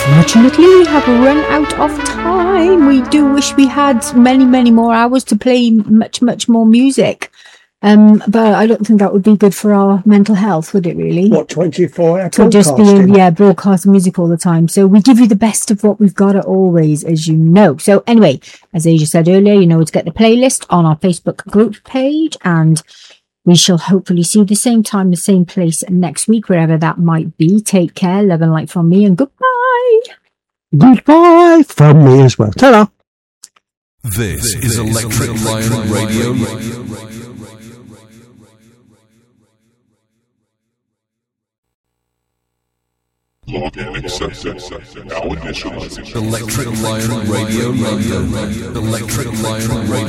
Unfortunately, we have run out of time. We do wish we had many, many more hours to play much, much more music. But I don't think that would be good for our mental health, would it really? What, 24 hours? To just be, broadcasting music all the time. So we give you the best of what we've got always, as you know. So anyway, as Asia said earlier, you know, to get the playlist on our Facebook group page, and we shall hopefully see you the same time, the same place next week, wherever that might be. Take care, love and light from me, and goodbye. Goodbye from me as well. Ta-da. This is Electric Lion Radio. Login accepted. Now initializing. Electric Lion Radio. Electric Lion Radio.